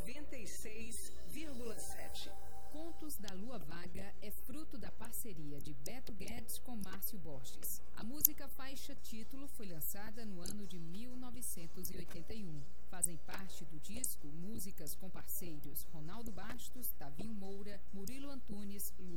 96,7. Contos da Lua Vaga é fruto da parceria de Beto Guedes com Márcio Borges. A música faixa título foi lançada no ano de 1981. Fazem parte do disco músicas com parceiros Ronaldo Bastos, Tavinho Moura, Murilo Antunes, Luan